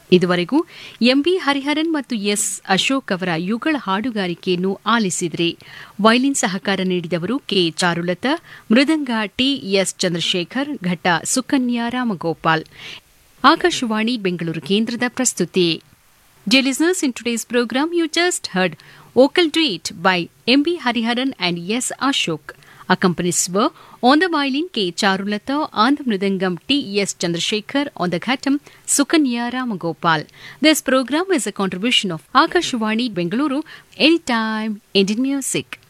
ಇದುವರೆಗೂ ಎಂಬಿ ಹರಿಹರನ್ ಮತ್ತು ಎಸ್ ಅಶೋಕ್ ಅವರ ಯುಗಳ ಹಾಡುಗಾರಿಕೆಯನ್ನು ಆಲಿಸಿದ್ರಿ. ವೈಲಿನ್ ಸಹಕಾರ ನೀಡಿದವರು ಕೆ ಚಾರುಲತಾ, ಮೃದಂಗ ಟಿಎಸ್ ಚಂದ್ರಶೇಖರ್, ಘಟ ಸುಕನ್ಯಾ ರಾಮಗೋಪಾಲ್. ಆಕಾಶವಾಣಿ ಬೆಂಗಳೂರು ಕೇಂದ್ರದ ಪ್ರಸ್ತುತಿ. Dear listeners, in today's program you just heard Vocal Duet by M.B. Hariharan and S. Ashok. Accompanies were on the violin K. Charulata, on the mridangam T. S. Chandrasekhar, on the ghatam Sukanya Ramagopal. This program is a contribution of Akashvani Bengaluru, Anytime Indian Music.